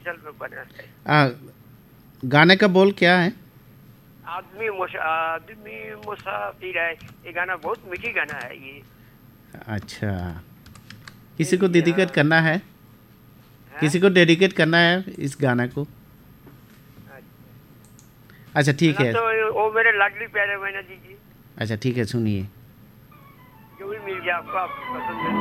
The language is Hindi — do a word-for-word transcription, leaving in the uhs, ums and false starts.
चल में बना है। आ, गाने का बोल क्या है? आदमी मुसा आदमी मुसाफिर है। ये गाना बहुत मीठी गाना है ये। अच्छा, किसी को डेडिकेट हाँ। करना है? हाँ? किसी को डेडिकेट करना है इस गाना को? अच्छा ठीक ना है। तो वो मेरे लाडली प्यारे मैना दीजिए। अच्छा ठीक है, सुनिए। जो भी मिल जाए आपको, आपकी पसंद है।